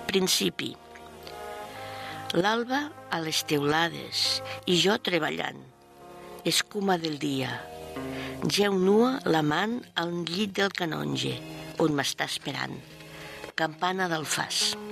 principi. L'alba a les teulades i jo treballant. Escuma del dia. Geu nua l'amant al llit del canonge, on m'està esperant. Campana d'alfàs.